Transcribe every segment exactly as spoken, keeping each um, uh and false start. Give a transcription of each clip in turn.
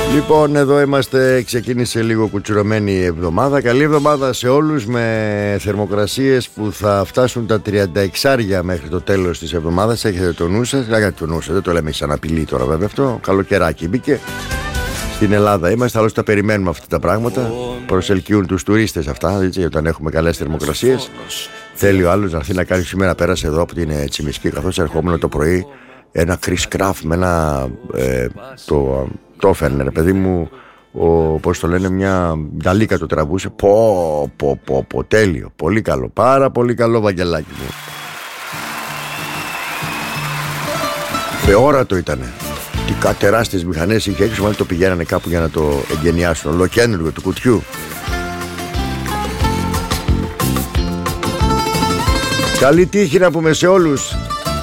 Λοιπόν, εδώ είμαστε, ξεκίνησε λίγο κουτσουρωμένη η εβδομάδα. Καλή εβδομάδα σε όλους, με θερμοκρασίες που θα φτάσουν τα τριάντα έξι μέχρι το τέλος της εβδομάδας. Έχετε το νου σας, έχετε το νου σας, δεν το λέμε σαν απειλή τώρα βέβαια αυτό. Καλοκαιράκι μπήκε. Στην Ελλάδα είμαστε, άλλωστε τα περιμένουμε αυτά τα πράγματα. Προσελκύουν τους τουρίστες αυτά, έτσι, όταν έχουμε καλές θερμοκρασίες. Θέλει ο άλλος να έρθει να κάνει. Σήμερα πέρασε εδώ από την Τσιμισκή, καθώς ερχόμουν το πρωί, ένα Chris Craft με ένα. Ε, το, το έφερνε ρε παιδί μου, ο, πώς το λένε, μια γαλίκα το τραβούσε. Πω, πω, πω, πω, τέλειο. Πολύ καλό, πάρα πολύ καλό, Βαγγελάκι μου. Θεόρατο ήτανε. Τι τεράστιες μηχανές είχε έξω, μάλλον το πηγαίνανε κάπου για να το εγκαινιάσουν. Ολοκένουργο του κουτιού. Καλή τύχη να πούμε σε όλους.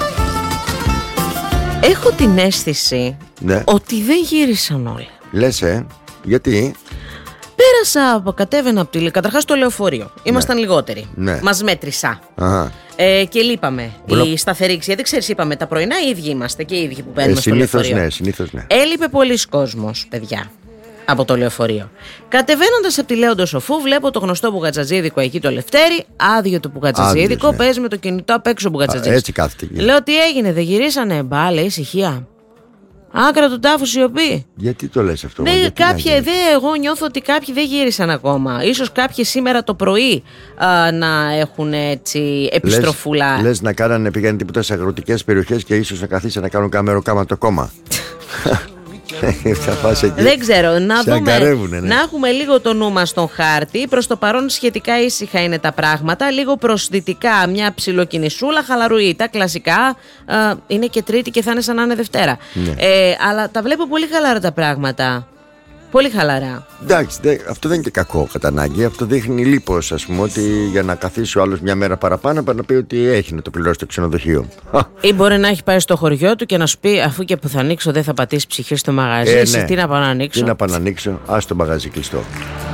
Έχω την αίσθηση, ναι, ότι δεν γύρισαν όλοι. Λες, ε, γιατί? Πέρασα, από, κατέβαινα από τη, καταρχάς το λεωφορείο. Ήμασταν, ναι, λιγότεροι. Ναι. Μας μέτρησα. Αχα. Ε, και λείπαμε. Μπλο... Η σταθερή, γιατί ξέρεις, είπαμε τα πρωινά οι ίδιοι είμαστε και οι ίδιοι που παίρνουμε ε, στο συνήθως, λεωφορείο. Ναι, συνήθως ναι. Έλειπε πολλοί κόσμος, παιδιά, από το λεωφορείο. Κατεβαίνοντας από τη Λέοντο Σοφού, βλέπω το γνωστό Πουγατζατζίδικο εκεί, το Λευτέρι, άδειο το Πουγατζατζίδικο, ναι. Παίζει με το κινητό απ' έξω ο Πουγατζατζής. Έτσι κάθεται. Λέω, τι έγινε, δεν γυρίσανε? Μπα, λέει, ησυχία. Άκρα του τάφου σιωπή. Γιατί το λες αυτό? Ναι, κάποιοι, δε, εγώ νιώθω ότι κάποιοι δεν γύρισαν ακόμα. Ίσως κάποιοι σήμερα το πρωί α, να έχουν έτσι επιστροφούλα. Λες, λες να κάνανε, πήγανε τίποτα σε αγροτικές περιοχές και ίσως να καθίσαν να κάνουν καμεροκάμα το κόμμα. Δεν ξέρω, να δούμε, ναι. να έχουμε λίγο το νου μας στον χάρτη. Προς το παρόν σχετικά ήσυχα είναι τα πράγματα. Λίγο προς δυτικά μια ψιλοκινησούλα, χαλαρουή. Τα κλασικά, ε, είναι και Τρίτη και θα είναι σαν να είναι Δευτέρα, ναι. ε, Αλλά τα βλέπω πολύ χαλαρά τα πράγματα. Πολύ χαλαρά. Εντάξει, δε, αυτό δεν είναι και κακό κατά ανάγκη. Αυτό δείχνει λίπος, ας πούμε, ότι για να καθίσει ο άλλος μια μέρα παραπάνω, να πει ότι έχει να το πληρώσει το ξενοδοχείο. Ή μπορεί να έχει πάει στο χωριό του και να σου πει, αφού και που θα ανοίξω δεν θα πατήσει ψυχή στο μαγαζί. Ε, Εσύ ναι. τι να πάω να ανοίξω? Τι να πάω να ανοίξω, ας το μαγαζί κλειστό.